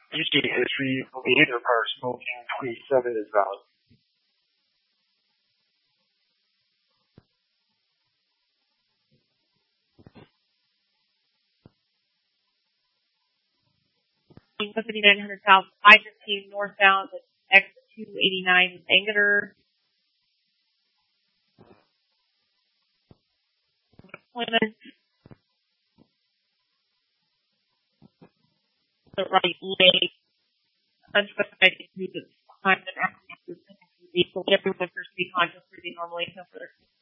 EPA history, behavior prior smoking, 27 is valid. $5900 south, I-15 northbound at X289 Exeter. Deployment. The right leg. Unspecified injuries at the time that accident was vehicle. Everyone appears to be conscious, breathing normally, no further